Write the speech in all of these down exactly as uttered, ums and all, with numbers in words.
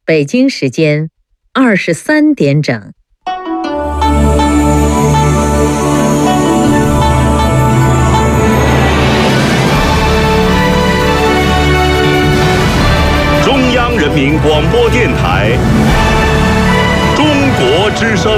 北京时间二十三点整。 中央人民广播电台中国之声。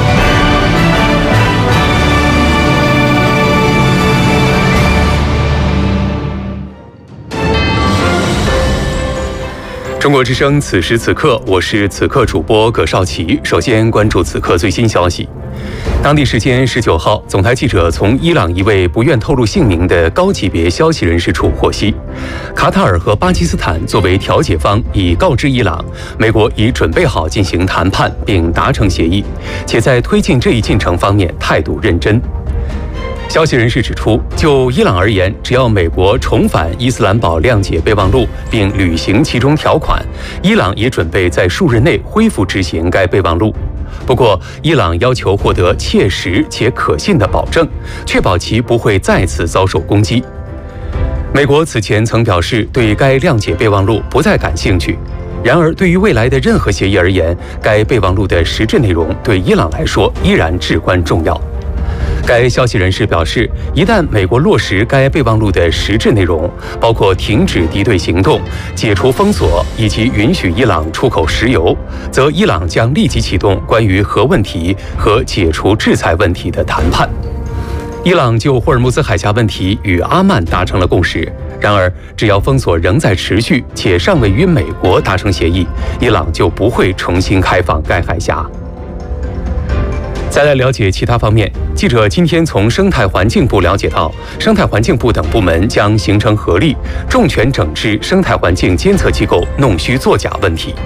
中国之声，此时此刻，我是此刻主播葛绍奇。首先关注此刻最新消息。当地时间十九号，总台记者从伊朗一位不愿透露姓名的高级别消息人士处获悉，卡塔尔和巴基斯坦作为调解方，已告知伊朗，美国已准备好进行谈判并达成协议，且在推进这一进程方面态度认真。消息人士指出，就伊朗而言，只要美国重返伊斯兰堡谅解备忘录并履行其中条款，伊朗也准备在数日内恢复执行该备忘录。不过，伊朗要求获得切实且可信的保证，确保其不会再次遭受攻击。美国此前曾表示对该谅解备忘录不再感兴趣。然而，对于未来的任何协议而言，该备忘录的实质内容对伊朗来说依然至关重要。该消息人士表示，一旦美国落实该备忘录的实质内容，包括停止敌对行动、解除封锁以及允许伊朗出口石油，则伊朗将立即启动关于核问题和解除制裁问题的谈判。伊朗就霍尔木兹海峡问题与阿曼达成了共识，然而，只要封锁仍在持续且尚未与美国达成协议，伊朗就不会重新开放该海峡。再来了解其他方面，记者今天从生态环境部了解到，生态环境部等部门将形成合力，重拳整治生态环境监测机构弄虚作假问题。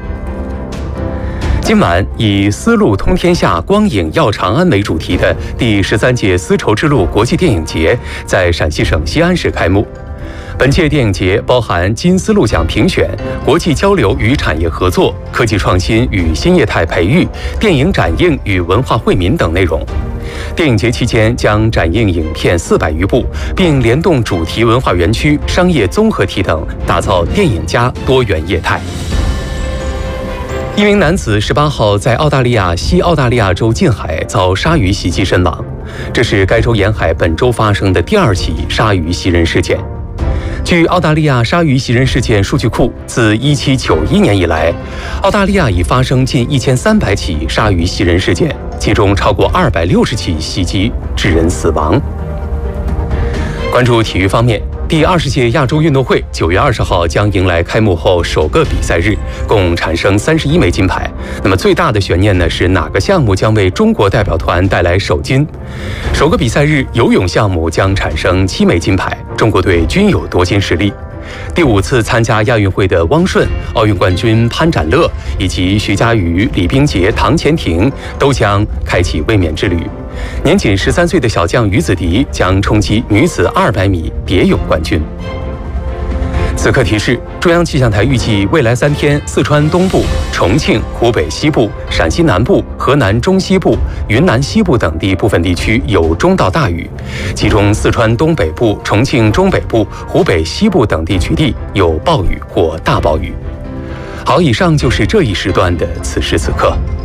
今晚以丝路通天下，光影耀长安为主题的第十三届丝绸之路国际电影节在陕西省西安市开幕。本届电影节包含金丝路奖评选、国际交流与产业合作、科技创新与新业态培育、电影展映与文化惠民等内容。电影节期间将展映影片四百余部，并联动主题文化园区、商业综合体等，打造电影加多元业态。一名男子十八号在澳大利亚西澳大利亚州近海遭鲨鱼袭击身亡，这是该州沿海本周发生的第二起鲨鱼袭人事件。据澳大利亚鲨鱼袭人事件数据库，自一七九一年以来，澳大利亚已发生近一千三百起鲨鱼袭人事件，其中超过二百六十起袭击致人死亡。关注体育方面，第二十届亚洲运动会九月二十号将迎来开幕后首个比赛日，共产生三十一枚金牌。那么最大的悬念呢是哪个项目将为中国代表团带来首金？首个比赛日，游泳项目将产生七枚金牌，中国队均有夺金实力。第五次参加亚运会的汪顺、奥运冠军潘展乐以及徐嘉余、李冰洁、唐钱婷都将开启卫冕之旅。年仅十三岁的小将于子迪将冲击女子二百米蝶泳冠军。此刻提示：中央气象台预计未来三天，四川东部、重庆、湖北西部、陕西南部、河南中西部、云南西部等地部分地区有中到大雨，其中四川东北部、重庆中北部、湖北西部等地区地有暴雨或大暴雨。好，以上就是这一时段的此时此刻。